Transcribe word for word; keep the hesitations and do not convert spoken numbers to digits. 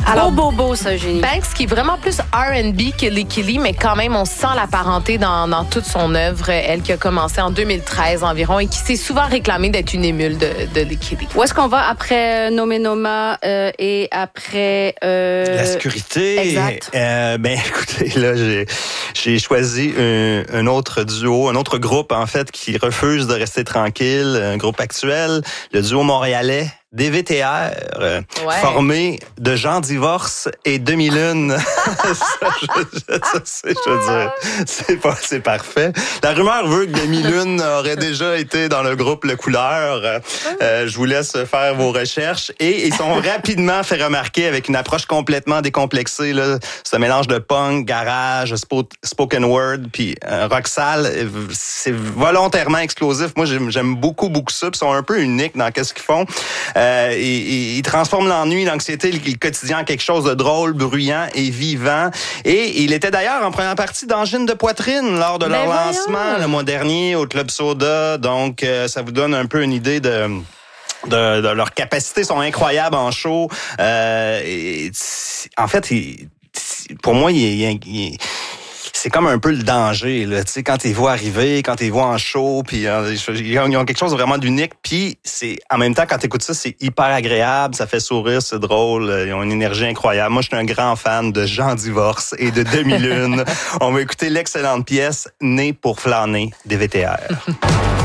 Alors, beau, beau, beau, ça, Eugénie. Banks, qui est vraiment plus R and B que Licky Lee, mais quand même, on sent la parenté dans, dans toute son œuvre. Elle qui a commencé en deux mille treize environ et qui s'est souvent réclamée d'être une émule de, de Licky Lee. Où est-ce qu'on va après euh, Nome Noma euh, et après... Euh... La sécurité. Exact. Euh, ben, écoutez, là, j'ai, j'ai choisi un, un autre duo, un autre groupe, en fait, qui refuse de rester tranquille, un groupe actuel, le duo montréalais. D V T R, euh, ouais. formé de gens divorce et demi-lune. ça, je, je, ça, c'est, je veux dire, c'est pas, c'est parfait. La rumeur veut que demi-lune aurait déjà été dans le groupe Le Couleur. Euh, je vous laisse faire vos recherches. Et ils sont rapidement fait remarquer avec une approche complètement décomplexée, là, ce mélange de punk, garage, spo- spoken word, puis euh, rock sale. C'est volontairement explosif. Moi, j'aime, j'aime beaucoup, beaucoup ça. Puis ils sont un peu uniques dans qu'est-ce qu'ils font. Euh, ils, ils transforment l'ennui, l'anxiété, le, le quotidien en quelque chose de drôle, bruyant et vivant. Et il était d'ailleurs en première partie d'Angine de poitrine lors de leur ben lancement voyons. le mois dernier au Club Soda. Donc, euh, ça vous donne un peu une idée de... De, de leurs capacités sont incroyables en show. Euh, et, en fait, il, pour moi, il, il, il c'est comme un peu le danger, là, tu sais, quand ils voient arriver, quand ils voient en show, puis euh, ils ont quelque chose de vraiment d'unique, puis c'est en même temps, quand tu écoutes ça, c'est hyper agréable, ça fait sourire, c'est drôle, ils ont une énergie incroyable. Moi, je suis un grand fan de Jean Divorce et de Demi-Lune. On va écouter l'excellente pièce « Né pour flâner » des V T R.